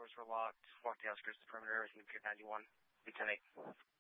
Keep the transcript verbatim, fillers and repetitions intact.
Doors were locked. Walked the outskirts of the perimeter. Everything appeared ninety-one. Be ten eight.